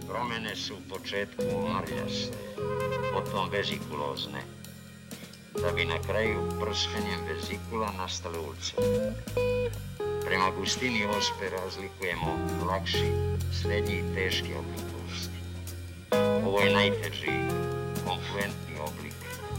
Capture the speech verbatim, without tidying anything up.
Promene su u početku marljaste, potom vezikulozne, da bi na kraju prskanjem vezikula nastale ulcere. Prema gustini ospe razlikujemo lakši, srednji i teški oblik bolesti. Ovo je najteži, konfluentni oblik